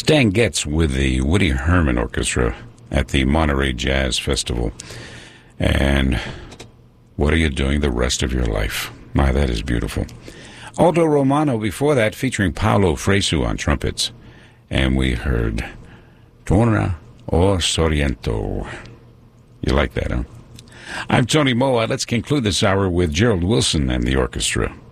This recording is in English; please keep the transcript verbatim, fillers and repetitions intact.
Stan Getz with the Woody Herman Orchestra at the Monterey Jazz Festival. And what are you doing the rest of your life? My, that is beautiful. Aldo Romano before that, featuring Paolo Fresu on trumpets. And we heard Torna o Sorrento. You like that, huh? I'm Tony Moa. Let's conclude this hour with Gerald Wilson and the orchestra.